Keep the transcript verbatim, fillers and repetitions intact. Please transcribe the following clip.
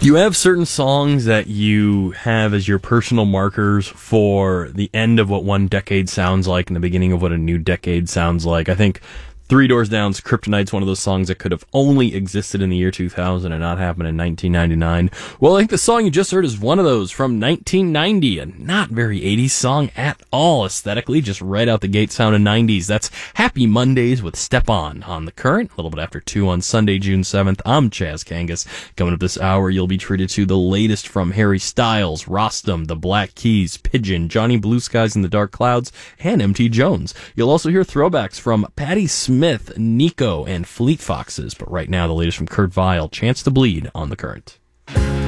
Do you have certain songs that you have as your personal markers for the end of what one decade sounds like and the beginning of what a new decade sounds like? I think Three Doors Down's Kryptonite's one of those songs that could have only existed in the year two thousand and not happened in nineteen ninety-nine. Well, I think the song you just heard is one of those from nineteen ninety, a not very eighties song at all aesthetically, just right out the gate sound of nineties. That's Happy Mondays with Step On on The Current, a little bit after two on Sunday, June seventh. I'm Chaz Kangas. Coming up this hour, you'll be treated to the latest from Harry Styles, Rostam, The Black Keys, Pigeon, Johnny Blue Skies and the Dark Clouds, and M T Jones. You'll also hear throwbacks from Patti Smith, Nico, and Fleet Foxes. But right now, the latest from Kurt Vile, Chance to Bleed on The Current.